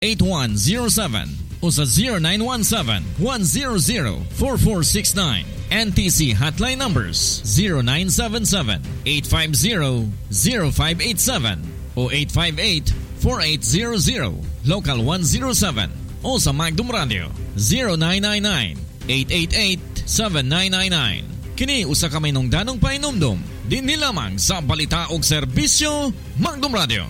0917-8107 o sa 0917-100-4469. NTC hotline numbers 0977-850-0587 o 858-4800, Local 107 o sa Magdum Radio 0999-888-7999. Kini usa ka may nung danong painumdum din nilamang sa balita og serbisyo Magdum Radio.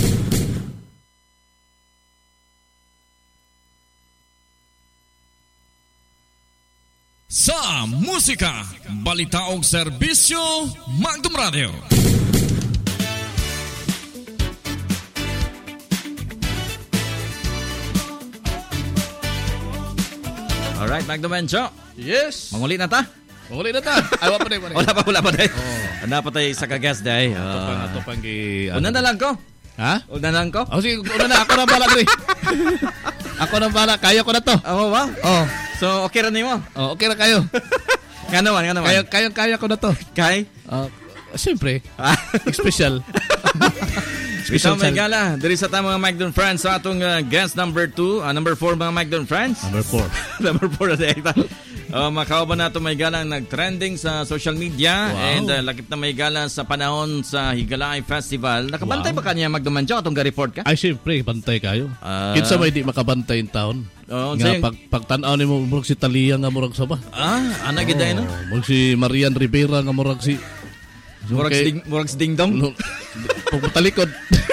Sa musika, balita og serbisyo Magdum Radio. Alright, Magdum Encho. Yes. Manguli na ta? Manguli na ta. Ay, wala pa rin. Wala pa rin. Ano pa tayo sa kagas day? Ito pang Una na lang ko. Ha? Una na lang ko? Sige, una na. Ako na bala rin. Ako na bala. Kaya ko na to. Oo ba? Oo. So, okay rin mo? Okay na kayo. Nga naman. Kaya ko na to. Kay? Siyempre. Special. Bitaw may gala. Diri sa ta mga Magdon friends sa atong guest number 2, number 4 mga Magdon friends. Number 4. Number 4 na dahil. Makauban na ito may gala nag-trending sa social media. Wow. And lakip na may gala sa panahon sa Higalaay Festival. Nakabantay ba kanya Magdon Mancho atong ga-report ka? Ay, siyempre. Bantay kayo. Kinsa may di makabantay yung taon. Nga pagtanaw ni mo murag si Talia nga murag sa ba? Ana giday no? Murag si Marian Rivera nga murag si Murag si Ding Dong. Pagtalikod.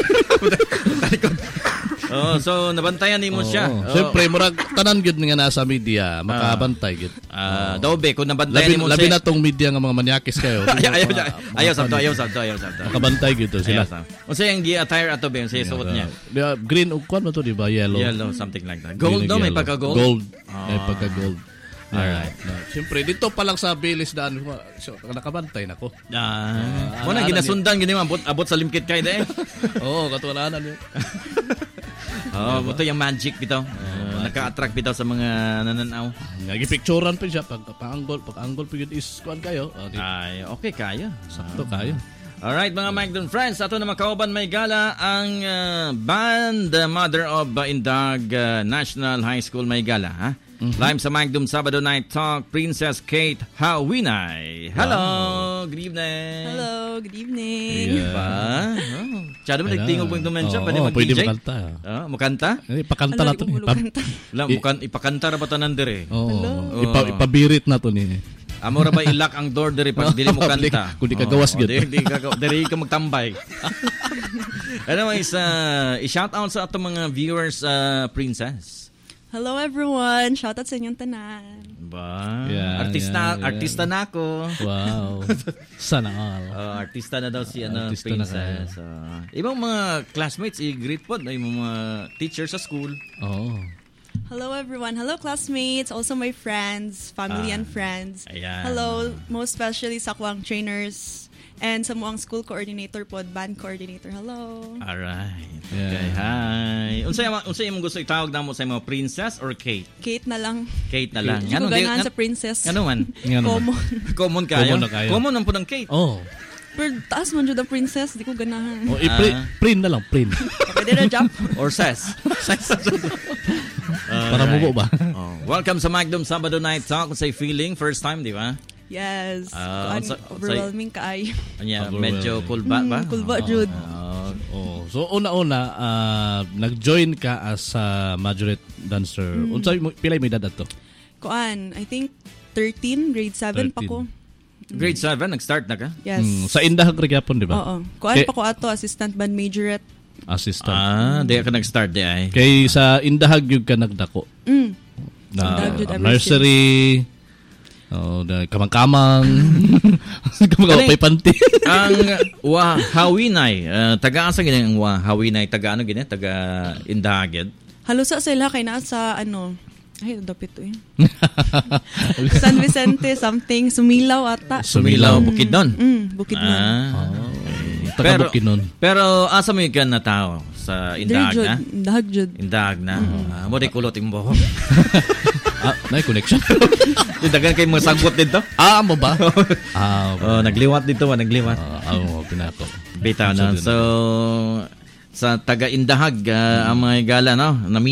So nabantayan nimo siya. Siyempre murag tanan gyud nga nasa media makabantay gyud. Dobe kung nabantayan nimo labi na tong media nga mga manyakis kayo. Ayaw sabto. Makabantay gyud to sila. Unsa yung gi-attire ato ba yung suot niya? Green ug kwan mo to di ba? Yellow something like that. Gold do may pagka-gold. Gold. May pagka-gold. Alright. Siyempre, dito pa lang sa bilis daan, so, nakabantay na ko. Muna, ginasundan, abot sa limkit kayo dahil. Oo, katulanan yun. Ito yung magic bitaw. Naka-attract bitaw sa mga nananaw. Nagipicturan pa siya, pag-angle pa yun is kuhan kayo. Ay, okay kayo. Sakto kayo. Alright mga Magdon friends, ato na makauban may gala ang band Mother of Indag National High School may gala, ha? Live sa Magdum Sabado Night Talk, Princess Kate Hawinay. Hello, good evening. Hello, good evening. Tsada mo nagtingog mo yung dimensya, pwede Pwede mag-DJ? makanta. Makanta? Ipakanta na to. Ipakanta ra ba ito nandere? Ipabirit na to ni. Amo ra ba ilak ang door diri pag dili mo kanta? Kung di ka gawas gyud. Diri ka magtambay. Ano i-shout out sa ato mga viewers, Princess. Hello everyone, shout out sa inyong tanan. Ba? Artista na ako. Wow. Sana all. Artista na daw si Artista Princess. Ibang mga classmates i-greet po na yung mga teacher sa school. Hello everyone. Hello classmates, also my friends, family and friends. Ayan. Hello, most especially sa kuwang trainers and sa muang school coordinator po, band coordinator. Hello. Alright. Okay, hi. Unsay imong gusto itawag namo sa mga Princess or Kate? Kate na lang. Kate na lang. Hindi ko ganahan sa Princess. Ano man? Common. Common kayo? Common ang po ng Kate. Pero taas man dyan ang Princess, di ko ganahan. Print na lang, print. Pwede na jump. Or Ses. Para mo ba? Welcome sa Magdum Sabado Night Talk. Say feeling, first time, di ba? Yes. Overwhelming kaay. Medyo kulba ba? Kulba, Jude. So, una-una, nag-join ka as a majorette dancer. Unsay pilay may edad to? Kuan, I think 13, grade 7 pa ko. Grade 7, nag-start na ka? Yes. Sa Indahag Magyapon, di ba? Oo. Kuan pa ko ato, assistant band majorette. Assistant. Di ka nag-start di ay. Kay sa Indahag yung ka nagdako. Nursery, kamang-kamang, kamang-kapay panty. Ang Hawinay, taga-asa gina ang Hawinay, taga-ano gina? Taga-Indahagid? Halusa sila kay naa sa ay, dapit to eh. San Vicente, something, Sumilaw ata. Sumilaw, Bukidnon? Bukidnon. Taga-Bukidnon. Pero asa mo yung na tao? Sa Indahag na? Indahag jud. Indahag na. Mo di kulot yung buhok. May connection. Dagan kayo mga sagbot dito? Mo ba? Nagliwat dito ba? Nagliwat. Pinato. Bitaw na. So, sa taga-Indahag, ang mga gala, no?